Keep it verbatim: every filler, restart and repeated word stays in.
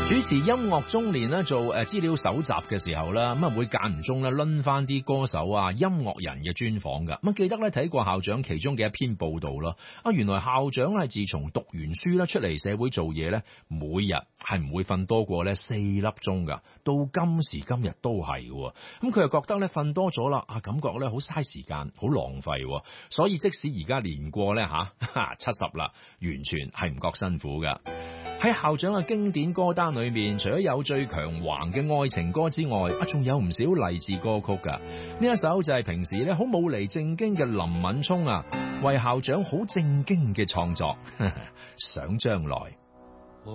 主持音樂中年咧，做誒資料搜集嘅時候啦，咁啊會間唔中咧掄翻啲歌手啊、音樂人嘅專訪噶。咁記得咧睇過校長其中嘅一篇報道啦。啊，原來校長係自從讀完書咧出嚟社會做嘢咧，每日係唔會瞓多過咧四粒鐘噶。到今時今日都係嘅。咁佢又覺得咧瞓多咗啦，啊感覺咧好嘥時間，好浪費。所以即使而家年過咧吓七十啦，完全係唔覺辛苦噶。喺校長嘅經典歌單裏面，除咗有最強橫嘅愛情歌之外，啊，仲有唔少勵志歌曲噶。呢一首就係平時咧好冇厘正經嘅林敏聰啊，為校長好正經嘅創作，想將來。